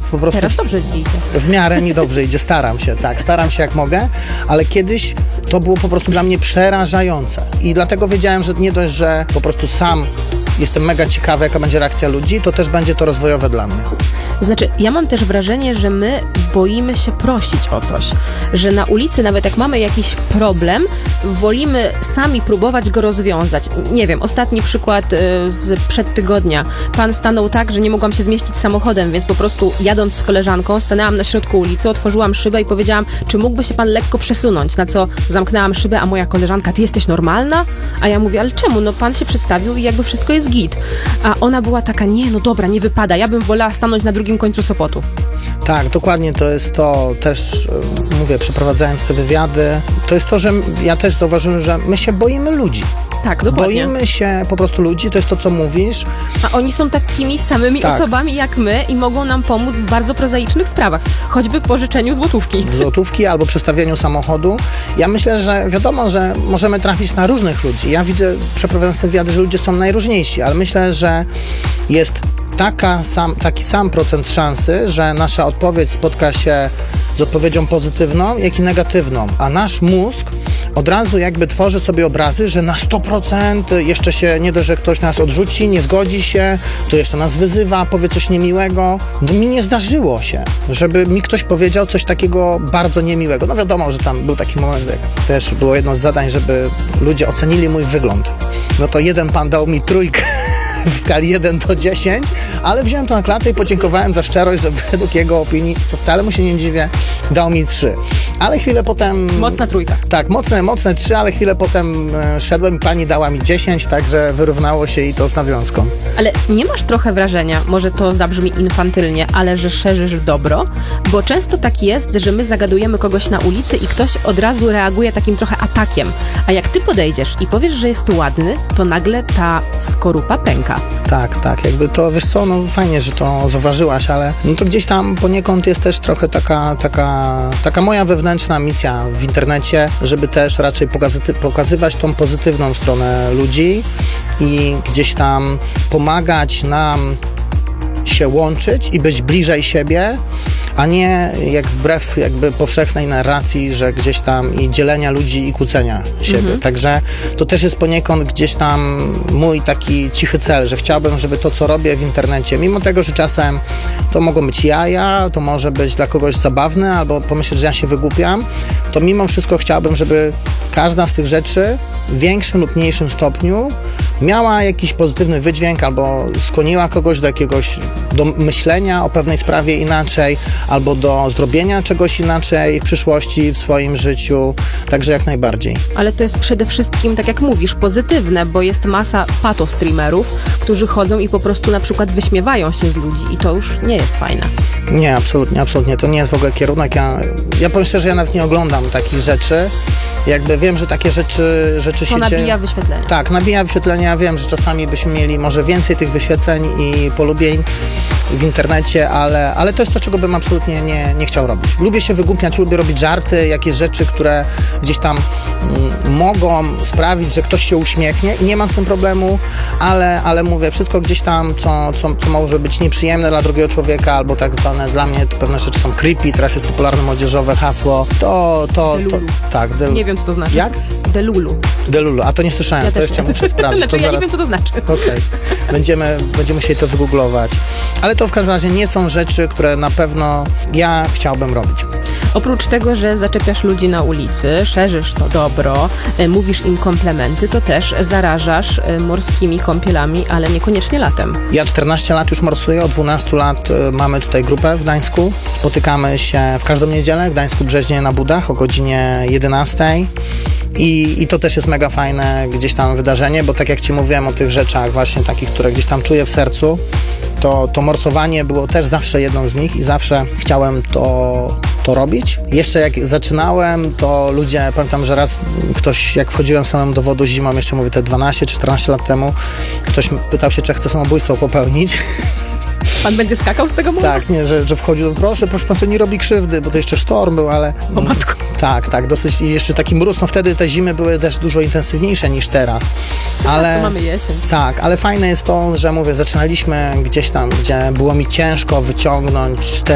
po prostu Teraz dobrze ci idzie. w miarę niedobrze idzie, staram się jak mogę, ale kiedyś to było po prostu dla mnie przerażające i dlatego wiedziałem, że nie dość, że po prostu sam jestem mega ciekawy, jaka będzie reakcja ludzi, to też będzie to rozwojowe dla mnie. Znaczy, ja mam też wrażenie, że my boimy się prosić o coś. Że na ulicy, nawet jak mamy jakiś problem, wolimy sami próbować go rozwiązać. Nie wiem, ostatni przykład sprzed tygodnia. Pan stanął tak, że nie mogłam się zmieścić samochodem, więc po prostu jadąc z koleżanką, stanęłam na środku ulicy, otworzyłam szybę i powiedziałam, czy mógłby się pan lekko przesunąć? Na co zamknęłam szybę, a moja koleżanka, ty jesteś normalna? A ja mówię, ale czemu? No pan się przedstawił i jakby wszystko jest git. A ona była taka, nie, no dobra, nie wypada, ja bym wolała stanąć na drugim końcu Sopotu. Tak, dokładnie to jest to też, mówię, przeprowadzając te wywiady, to jest to, że ja też zauważyłem, że my się boimy ludzi. Tak, dokładnie. Boimy się po prostu ludzi, to jest to, co mówisz. A oni są takimi samymi Tak. osobami jak my i mogą nam pomóc w bardzo prozaicznych sprawach. Choćby pożyczeniu złotówki. Albo przestawieniu samochodu. Ja myślę, że wiadomo, że możemy trafić na różnych ludzi. Ja widzę, przeprowadzając te wywiady, że ludzie są najróżniejsi, ale myślę, że jest taki sam procent szansy, że nasza odpowiedź spotka się z odpowiedzią pozytywną, jak i negatywną. A nasz mózg od razu jakby tworzy sobie obrazy, że na 100% jeszcze się nie dość, że ktoś nas odrzuci, nie zgodzi się, to jeszcze nas wyzywa, powie coś niemiłego. No, mi nie zdarzyło się, żeby mi ktoś powiedział coś takiego bardzo niemiłego. No wiadomo, że tam był taki moment, jak też było jedno z zadań, żeby ludzie ocenili mój wygląd. No to jeden pan dał mi 3 w skali 1 do 10, ale wziąłem to na klatę i podziękowałem za szczerość, że według jego opinii, co wcale mu się nie dziwię, dał mi 3. Ale chwilę potem... Mocna 3. Tak, mocne 3, ale chwilę potem szedłem i pani dała mi 10, także wyrównało się i to z nawiązką. Ale nie masz trochę wrażenia, może to zabrzmi infantylnie, ale że szerzysz dobro? Bo często tak jest, że my zagadujemy kogoś na ulicy i ktoś od razu reaguje takim trochę atakiem. A jak ty podejdziesz i powiesz, że jest ładny, to nagle ta skorupa pęka. Tak, jakby to, wiesz co, no fajnie, że to zauważyłaś, ale no to gdzieś tam poniekąd jest też trochę taka moja wewnętrzna misja w internecie, żeby też raczej pokazywać tą pozytywną stronę ludzi i gdzieś tam pomagać nam się łączyć i być bliżej siebie, a nie jak wbrew jakby powszechnej narracji, że gdzieś tam i dzielenia ludzi i kłócenia siebie. Także to też jest poniekąd gdzieś tam mój taki cichy cel, że chciałbym, żeby to, co robię w internecie, mimo tego, że czasem to mogą być jaja, to może być dla kogoś zabawne, albo pomyśleć, że ja się wygłupiam, to mimo wszystko chciałbym, żeby każda z tych rzeczy w większym lub mniejszym stopniu miała jakiś pozytywny wydźwięk albo skłoniła kogoś do myślenia o pewnej sprawie inaczej, albo do zrobienia czegoś inaczej w przyszłości, w swoim życiu, także jak najbardziej. Ale to jest przede wszystkim, tak jak mówisz, pozytywne, bo jest masa patostreamerów, którzy chodzą i po prostu na przykład wyśmiewają się z ludzi i to już nie jest fajne. Nie, absolutnie. To nie jest w ogóle kierunek. Ja powiem szczerze, ja nawet nie oglądam takich rzeczy. Jakby wiem, że takie rzeczy się dzieją. To nabija wyświetlenia. Tak, nabija wyświetlenia. Wiem, że czasami byśmy mieli może więcej tych wyświetleń i polubień w internecie, ale to jest to, czego bym absolutnie nie chciał robić. Lubię się wygłupiać, lubię robić żarty, jakieś rzeczy, które gdzieś tam mogą sprawić, że ktoś się uśmiechnie i nie mam z tym problemu, ale mówię, wszystko gdzieś tam, co może być nieprzyjemne dla drugiego człowieka, albo tak zwane, dla mnie to pewne rzeczy są creepy, teraz jest popularne młodzieżowe hasło, tak. Nie wiem, co to znaczy. Jak? Delulu, a to nie słyszałem, Ja to jeszcze muszę sprawdzić. Znaczy, ja nie wiem, co to znaczy. Okej. Będziemy musieli to wygooglować. Ale to w każdym razie nie są rzeczy, które na pewno ja chciałbym robić. Oprócz tego, że zaczepiasz ludzi na ulicy, szerzysz to dobro, mówisz im komplementy, to też zarażasz morskimi kąpielami, ale niekoniecznie latem. Ja 14 lat już morsuję, od 12 lat mamy tutaj grupę w Gdańsku. Spotykamy się w każdą niedzielę w Gdańsku Brzeźnie na Budach o godzinie 11. I to też jest mega fajne gdzieś tam wydarzenie, bo tak jak Ci mówiłem o tych rzeczach właśnie takich, które gdzieś tam czuję w sercu, to morsowanie było też zawsze jedną z nich i zawsze chciałem to robić. Jeszcze jak zaczynałem, to ludzie, pamiętam, że raz ktoś, jak wchodziłem samemu do wody zimą, jeszcze mówię te 12-14 lat temu, ktoś pytał się, czy chcę samobójstwo popełnić. Pan będzie skakał z tego mowa? Tak, nie, że wchodził, proszę pan sobie nie robi krzywdy, bo to jeszcze sztorm był, ale... O matko. Tak, dosyć i jeszcze taki mróz, no wtedy te zimy były też dużo intensywniejsze niż teraz. Ale to mamy jesień. Tak, ale fajne jest to, że mówię, zaczynaliśmy gdzieś tam, gdzie było mi ciężko wyciągnąć 4